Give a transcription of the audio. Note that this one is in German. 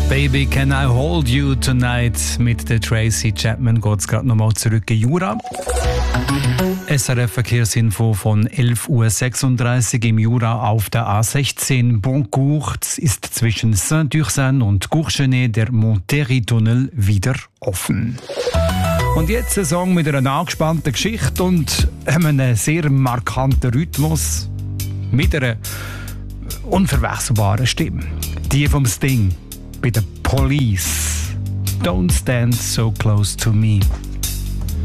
Baby, can I hold you tonight? Mit der Tracy Chapman geht es gerade nochmal zurück in Jura. SRF-Verkehrsinfo von 11.36 Uhr im Jura auf der A16 Boncourt ist zwischen Saint-Ursanne und Courchenet der Monterey-Tunnel wieder offen. Und jetzt ein Song mit einer angespannten Geschichte und einem sehr markanten Rhythmus mit einer unverwechselbaren Stimme. Die vom Sting bei der Police. Don't stand so close to me.